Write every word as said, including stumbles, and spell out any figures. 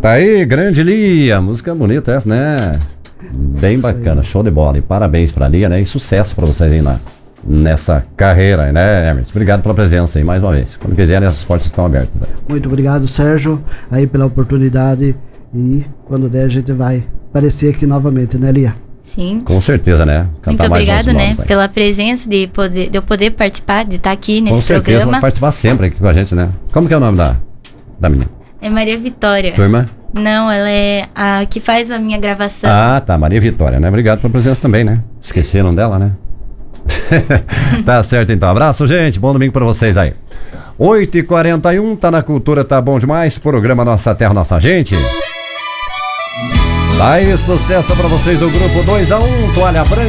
Tá aí, grande Lia. Música bonita essa, né? Bem bacana, show de bola. E parabéns pra Lia, né? E sucesso pra vocês aí na, nessa carreira, né, Hermes? Obrigado pela presença aí mais uma vez. Quando quiserem, essas portas estão abertas. Né? Muito obrigado, Sérgio, aí pela oportunidade. E quando der, a gente vai aparecer aqui novamente, né, Lia? Sim. Com certeza, né? Cantar muito obrigado, né, modos, pela presença, de, poder, de eu poder participar, de estar aqui nesse com certeza, programa. Vai participar sempre aqui com a gente, né? Como que é o nome da, da menina? É Maria Vitória. Tua irmã? Não, ela é a que faz a minha gravação. Ah, tá, Maria Vitória, né? Obrigado pela presença também, né? Esqueceram dela, né? Tá certo, então. Abraço, gente. Bom domingo pra vocês aí. oito e quarenta e um, tá na cultura, tá bom demais. Programa Nossa Terra, Nossa Gente. Tá aí, sucesso pra vocês do grupo dois a um, Toalha Branca.